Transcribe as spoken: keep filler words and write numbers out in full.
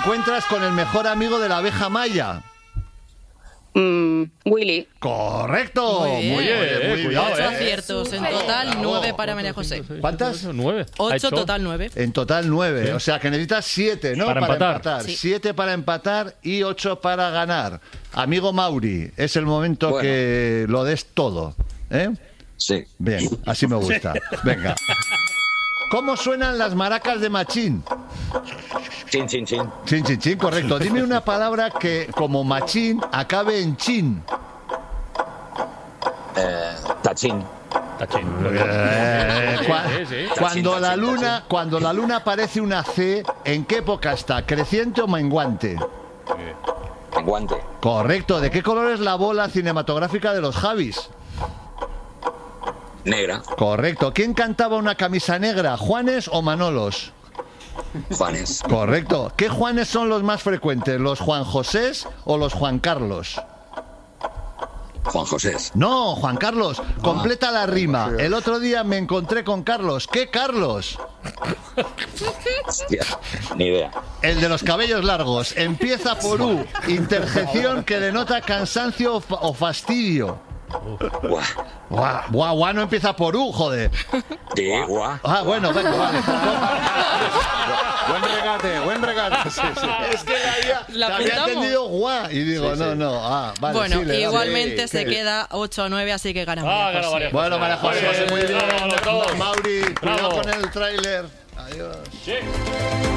encuentras con el mejor amigo de la abeja maya? Mm, Willy. Correcto. Muy bien, Muy bien, eh, muy cuidado, bien. eh. Ocho aciertos en total, Bravo. nueve para María José. ¿Cuántas? Nueve. Ha Ocho hecho- total, nueve. En total nueve. Sí. O sea que necesitas siete, ¿no? Para empatar. Sí. Siete para empatar y ocho para ganar. Amigo Mauri, es el momento Bueno. que lo des todo. ¿Eh? Sí. Bien, así me gusta. Venga. ¿Cómo suenan las maracas de Machín? Chin, chin, chin. Chin, chin, chin, correcto. Dime una palabra que, como Machín, acabe en chin. Eh, tachín. Tachín. Eh, cua- Sí, sí, sí. Cuando Tachín, la tachín, luna, tachín. cuando la luna parece una C, ¿en qué época está? ¿Creciente o menguante? Menguante. Correcto. ¿De qué color es la bola cinematográfica de los Javis? Negra. Correcto. ¿Quién cantaba una camisa negra? ¿Juanes o Manolos? Juanes. Correcto. ¿Qué Juanes son los más frecuentes? ¿Los Juan Josés o los Juan Carlos? Juan José. No, Juan Carlos, completa la rima. El otro día me encontré con Carlos. ¿Qué Carlos? Hostia, ni idea. El de los cabellos largos. Empieza por U. Interjección que denota cansancio o fa- o fastidio. Buah. Buah, buah, buah, no empieza por U, joder. Sí, guau. Ah, bueno, venga, vale. Buen regate, buen regate. Sí, sí. Es que la había, ¿La la había apuntamos? entendido guau. Y digo, Sí, no, sí. no. Ah, vale, Bueno, sí, le damos. igualmente Sí, se qué- queda ocho a nueve, así que gana Ah, María gana José. María José. Bueno, María José, muy bien. Bravo, los dos. Mauri, cuidado Bravo. con el tráiler. Adiós. Sí.